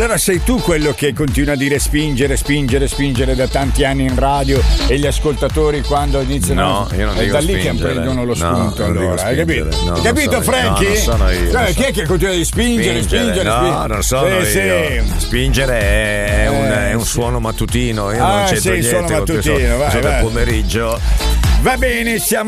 allora sei tu quello che continua a dire spingere da tanti anni in radio e gli ascoltatori quando iniziano. No, io non dico da lì spingere. che prendono lo spunto, non dico allora. Hai capito? spingere. No, Hai capito, non sono Franky? io. No, non sono io. Cioè, chi è che continua a spingere? No, non sono io. Sì. Spingere è un suono mattutino. Io non c'entro sì, niente. suono mattutino. Vai. Pomeriggio. Va bene, siamo